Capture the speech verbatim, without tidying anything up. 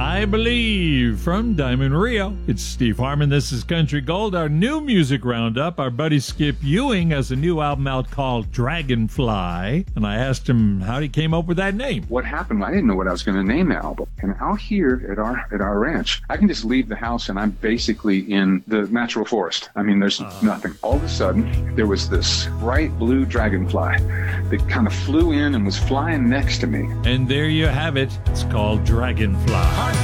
I Believe from Diamond Rio. It's Steve Harmon. This is Country Gold, our new music roundup. Our buddy Skip Ewing has a new album out called Dragonfly, and I asked him how he came up with that name. What happened, I didn't know what I was going to name the album. And out here at our at our ranch, I can just leave the house and I'm basically in the natural forest. I mean, there's uh. nothing. All of a sudden, there was this bright blue dragonfly that kind of flew in and was flying next to me. And there you have it. It's called Dragonfly.